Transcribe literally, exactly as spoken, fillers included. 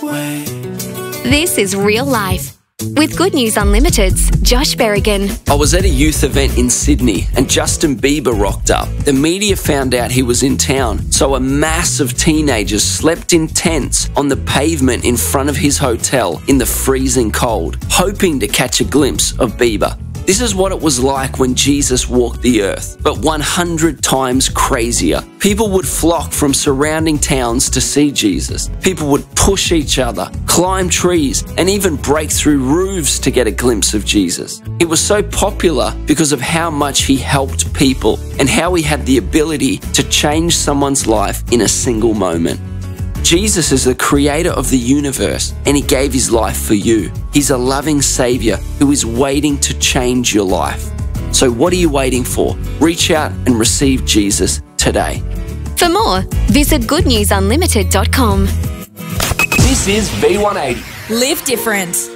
way. This is Real Life with Good News Unlimited's Josh Berrigan. I was at a youth event in Sydney and Justin Bieber rocked up. The media found out he was in town, so a mass of teenagers slept in tents on the pavement in front of his hotel in the freezing cold, hoping to catch a glimpse of Bieber. This is what it was like when Jesus walked the earth, but one hundred times crazier. People would flock from surrounding towns to see Jesus. People would push each other, climb trees, and even break through roofs to get a glimpse of Jesus. He was so popular because of how much he helped people and how he had the ability to change someone's life in a single moment. Jesus is the creator of the universe, and he gave his life for you. He's a loving Savior who is waiting to change your life. So what are you waiting for? Reach out and receive Jesus today. For more, visit good news unlimited dot com. This is V one eighty. Live different.